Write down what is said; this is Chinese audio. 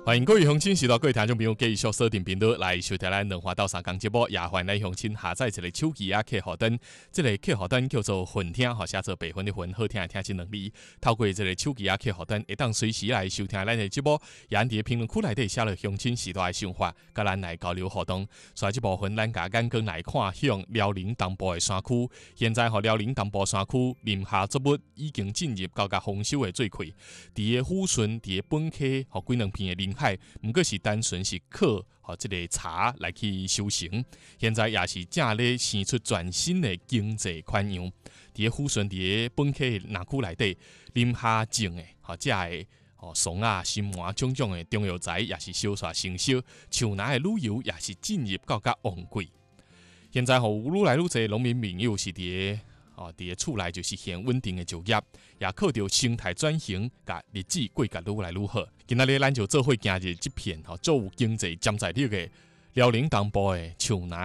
欢迎各位乡亲时代各位听众朋友继续锁定频道来收听咱两花到三讲节目，也欢迎咱乡亲下载一个手机客户端，这个客户端叫做混听，或写做白混的混，好听的听真两字。透过这个手机客户端，会当随时来收听咱的节目，也伫评论区内底写了乡亲时代的想法，甲咱来交流互动。所以这部分咱甲眼光来看向辽宁东部的山区，现在辽宁东部山区林下作物已经进入到丰收的最快，伫个抚顺、伫个本溪和几两片的林海，毋过是单纯是靠这个茶来去修行，现在也是正咧生出全新的经济款样。伫个抚顺、伫个本溪南区内底，林下种的这个松啊、心麻种种的中药材也是小煞成熟，像那的旅游也是进入到较旺季。现在有愈来愈侪农民朋友是伫个厝内就是现稳定的就业，也靠着生态转型，甲日子过甲愈来愈好。今仔日咱就做伙行入这片最有经济潜在力的辽宁东部的像南